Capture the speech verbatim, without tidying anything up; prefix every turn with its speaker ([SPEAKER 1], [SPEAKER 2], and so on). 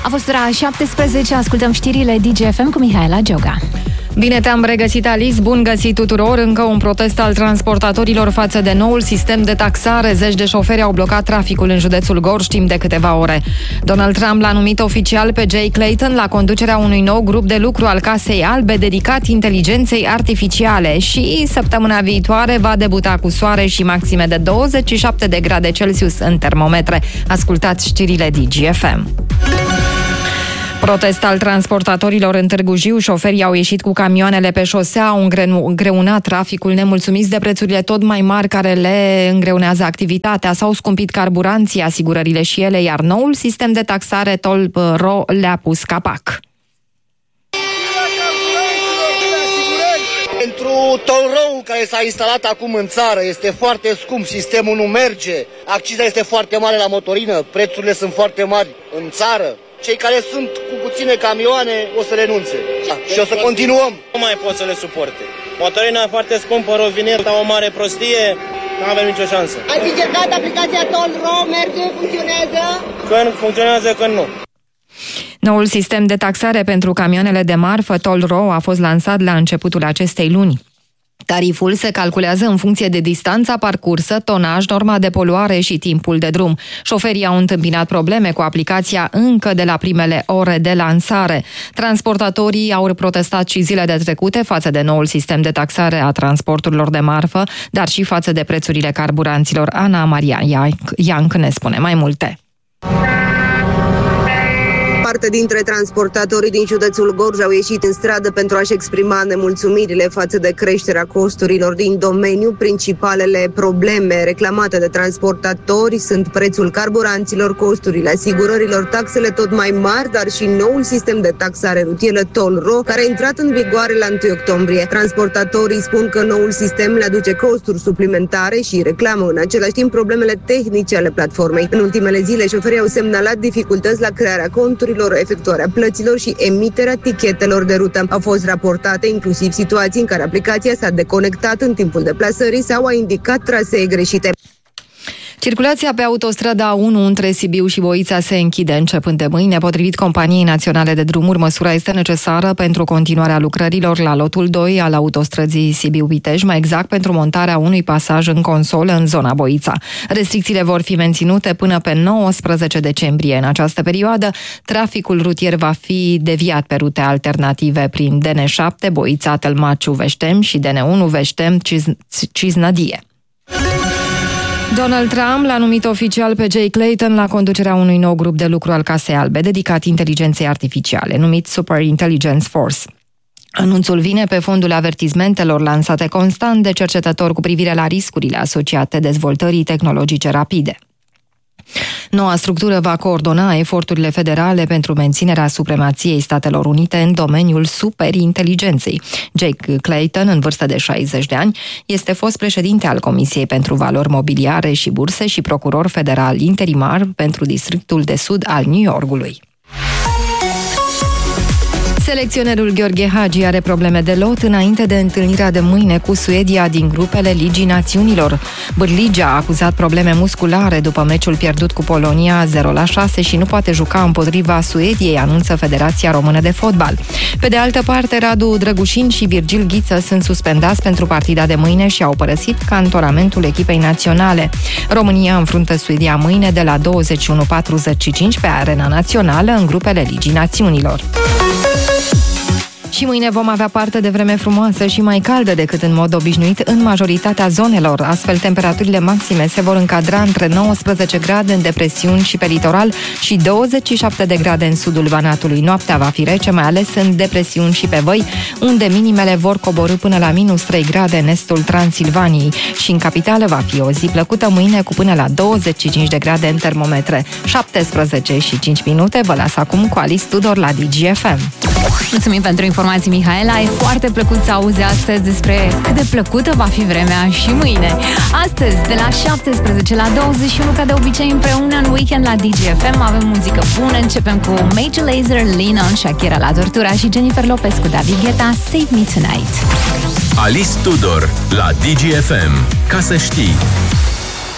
[SPEAKER 1] A fost ora șaptesprezece, ascultăm știrile D G F M cu Mihaela Gioga.
[SPEAKER 2] Bine te-am regăsit, Alice, bun găsit tuturor. Încă un protest al transportatorilor față de noul sistem de taxare. Zeci de șoferi au blocat traficul în județul Gorj timp de câteva ore. Donald Trump l-a numit oficial pe Jay Clayton la conducerea unui nou grup de lucru al Casei Albe dedicat inteligenței artificiale și săptămâna viitoare va debuta cu soare și maxime de douăzeci și șapte de grade Celsius în termometre. Ascultați știrile D G F M. Protest al transportatorilor în Târgu Jiu. Șoferii au ieșit cu camioanele pe șosea, au îngreunat traficul, nemulțumiți de prețurile tot mai mari care le îngreunează activitatea. S-au scumpit carburanții, asigurările și ele, iar noul sistem de taxare Toll-Ro le-a pus capac.
[SPEAKER 3] Pentru Toll-Ro care s-a instalat acum în țară este foarte scump, sistemul nu merge, acciza este foarte mare la motorină, prețurile sunt foarte mari în țară. Cei care sunt cu puține camioane o să renunțe și o să continuăm.
[SPEAKER 4] Nu mai pot să le suporte. Motorina e foarte scumpă, rovinetă, o mare prostie, nu avem nicio șansă.
[SPEAKER 5] Ați încercat aplicația Toll-Ro, merge, funcționează?
[SPEAKER 4] Când funcționează, când nu.
[SPEAKER 2] Noul sistem de taxare pentru camioanele de marfă Toll-Ro a fost lansat la începutul acestei luni. Tariful se calculează în funcție de distanța parcursă, tonaj, norma de poluare și timpul de drum. Șoferii au întâmpinat probleme cu aplicația încă de la primele ore de lansare. Transportatorii au protestat și zilele trecute față de noul sistem de taxare a transporturilor de marfă, dar și față de prețurile carburanților. Ana Maria Ianc ne spune mai multe.
[SPEAKER 6] Parte dintre transportatorii din județul Gorj au ieșit în stradă pentru a-și exprima nemulțumirile față de creșterea costurilor din domeniu. Principalele probleme reclamate de transportatori sunt prețul carburanților, costurile asigurărilor, taxele tot mai mari, dar și noul sistem de taxare rutieră Toll-Ro, care a intrat în vigoare la întâi octombrie. Transportatorii spun că noul sistem le aduce costuri suplimentare și reclamă în același timp problemele tehnice ale platformei. În ultimele zile, șoferii au semnalat dificultăți la crearea conturilor, efectuarea plăților și emiterea tichetelor de rută. Au fost raportate inclusiv situații în care aplicația s-a deconectat în timpul deplasării sau a indicat trasee greșite.
[SPEAKER 2] Circulația pe autostrada A unu între Sibiu și Boița se închide începând de mâine. Potrivit Companiei Naționale de Drumuri, măsura este necesară pentru continuarea lucrărilor la lotul doi al autostrăzii Sibiu-Vitej, mai exact pentru montarea unui pasaj în consolă în zona Boița. Restricțiile vor fi menținute până pe nouăsprezece decembrie. În această perioadă, traficul rutier va fi deviat pe rute alternative prin D N șapte, Boița, Tălmaciu, Veștem și D N unu, Veștem, Ciznădie. Donald Trump l-a numit oficial pe Jay Clayton la conducerea unui nou grup de lucru al Casei Albe dedicat inteligenței artificiale, numit Super Intelligence Force. Anunțul vine pe fondul avertizmentelor lansate constant de cercetători cu privire la riscurile asociate dezvoltării tehnologice rapide. Noua structură va coordona eforturile federale pentru menținerea supremației Statelor Unite în domeniul superinteligenței. Jake Clayton, în vârstă de șaizeci de ani, este fost președinte al Comisiei pentru Valori Mobiliare și Burse și procuror federal interimar pentru Districtul de Sud al New Yorkului. Selecționerul Gheorghe Hagi are probleme de lot înainte de întâlnirea de mâine cu Suedia din grupele Ligii Națiunilor. Bârligea a acuzat probleme musculare după meciul pierdut cu Polonia zero la șase și nu poate juca împotriva Suediei, anunță Federația Română de Fotbal. Pe de altă parte, Radu Drăgușin și Virgil Ghiță sunt suspendați pentru partida de mâine și au părăsit cantonamentul echipei naționale. România înfruntă Suedia mâine de la douăzeci și unu patruzeci și cinci pe Arena Națională în grupele Ligii Națiunilor. Și mâine vom avea parte de vreme frumoasă și mai caldă decât în mod obișnuit în majoritatea zonelor. Astfel, temperaturile maxime se vor încadra între nouăsprezece grade în depresiuni și pe litoral și douăzeci și șapte de grade în sudul Banatului. Noaptea va fi rece, mai ales în depresiuni și pe văi, unde minimele vor coborî până la minus trei grade în estul Transilvaniei. Și în capitală va fi o zi plăcută mâine cu până la douăzeci și cinci de grade în termometre. șaptesprezece și cinci minute, vă las acum cu Alice Tudor la D G F M.
[SPEAKER 1] Mulțumim pentru informații, Mihaela. E foarte plăcut să auzi astăzi despre cât de plăcută va fi vremea și mâine. Astăzi, de la șaptesprezece la douăzeci și unu, ca de obicei, împreună în weekend la D G F M, avem muzică bună. Începem cu Major Lazer, Lean On, Shakira la Tortura și Jennifer Lopez cu David Guetta, Save Me Tonight.
[SPEAKER 7] Alice Tudor la D G F M. Ca să știi.